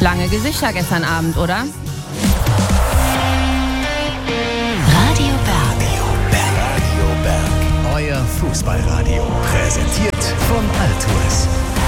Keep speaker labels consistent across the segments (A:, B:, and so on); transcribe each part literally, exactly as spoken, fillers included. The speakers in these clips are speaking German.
A: Lange Gesichter gestern Abend, oder?
B: Radio Berg. Radio Berg. Euer Fußballradio. Präsentiert von Altours.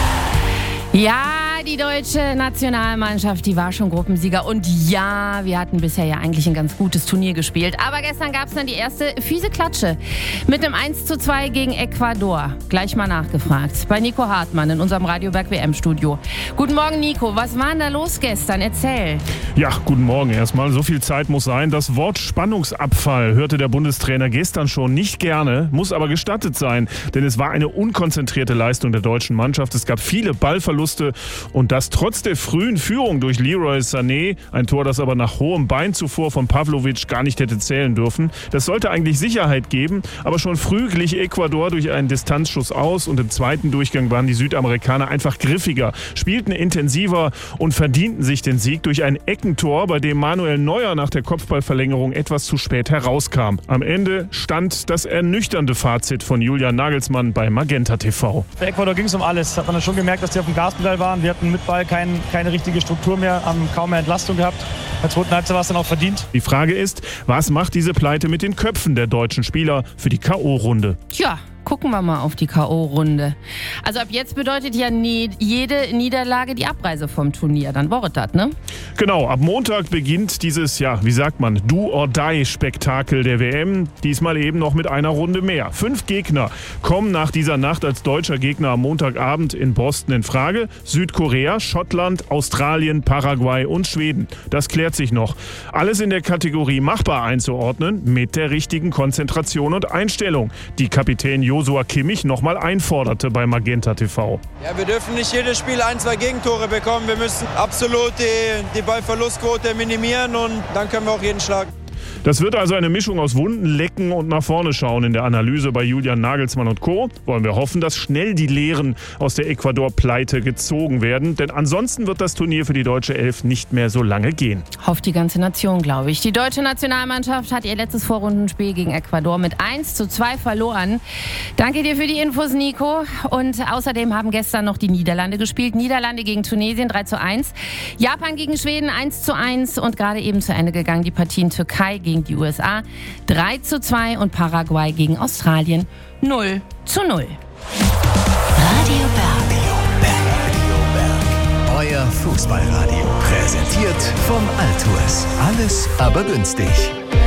A: Ja, die deutsche Nationalmannschaft, die war schon Gruppensieger. Und ja, wir hatten bisher ja eigentlich ein ganz gutes Turnier gespielt. Aber gestern gab es dann die erste fiese Klatsche mit einem eins zu zwei gegen Ecuador. Gleich mal nachgefragt bei Nico Hartmann in unserem Radio Berg W M-Studio. Guten Morgen, Nico. Was war denn da los gestern? Erzähl.
C: Ja, guten Morgen erstmal. So viel Zeit muss sein. Das Wort Spannungsabfall hörte der Bundestrainer gestern schon nicht gerne, muss aber gestattet sein. Denn es war eine unkonzentrierte Leistung der deutschen Mannschaft. Es gab viele Ballverluste und das trotz der frühen Führung durch Leroy Sané. Ein Tor, das aber nach hohem Bein zuvor von Pavlovic gar nicht hätte zählen dürfen. Das sollte eigentlich Sicherheit geben, aber schon früh glich Ecuador durch einen Distanzschuss aus und im zweiten Durchgang waren die Südamerikaner einfach griffiger, spielten intensiver und verdienten sich den Sieg durch ein Eckentor, bei dem Manuel Neuer nach der Kopfballverlängerung etwas zu spät herauskam. Am Ende stand das ernüchternde Fazit von Julian Nagelsmann bei Magenta T V.
D: Für Ecuador ging es um alles. Hat man schon gemerkt, dass die auf dem Gaspedal waren. Wir hatten mit Ball kein, keine richtige Struktur mehr, haben kaum mehr Entlastung gehabt. In der zweiten Halbzeit war es dann auch verdient.
C: Die Frage ist, was macht diese Pleite mit den Köpfen der deutschen Spieler für die K O-Runde?
A: Tja, gucken wir mal auf die K O-Runde. Also ab jetzt bedeutet ja nie, jede Niederlage die Abreise vom Turnier. Dann war es das, ne?
C: Genau, ab Montag beginnt dieses, ja, wie sagt man, Do-or-Die-Spektakel der W M. Diesmal eben noch mit einer Runde mehr. Fünf Gegner kommen nach dieser Nacht als deutscher Gegner am Montagabend in Boston in Frage. Südkorea, Schottland, Australien, Paraguay und Schweden. Das klärt sich noch. Alles in der Kategorie machbar einzuordnen, mit der richtigen Konzentration und Einstellung. Die Kapitän Joshua Kimmich nochmal einforderte bei Magenta T V.
E: Ja, wir dürfen nicht jedes Spiel ein, zwei Gegentore bekommen. Wir müssen absolut die, die Ballverlustquote minimieren und dann können wir auch jeden schlagen.
C: Das wird also eine Mischung aus Wunden lecken und nach vorne schauen in der Analyse bei Julian Nagelsmann und Co. Wollen wir hoffen, dass schnell die Lehren aus der Ecuador-Pleite gezogen werden. Denn ansonsten wird das Turnier für die deutsche Elf nicht mehr so lange gehen.
A: Hofft die ganze Nation, glaube ich. Die deutsche Nationalmannschaft hat ihr letztes Vorrundenspiel gegen Ecuador mit eins zu zwei verloren. Danke dir für die Infos, Nico. Und außerdem haben gestern noch die Niederlande gespielt. Niederlande gegen Tunesien drei zu eins. Japan gegen Schweden eins zu eins. Und gerade eben zu Ende gegangen die Partien Türkei gegen die U S A drei zu zwei und Paraguay gegen Australien null zu null.
B: Radio Berg. Euer Fußballradio. Präsentiert von Altours. Alles aber günstig.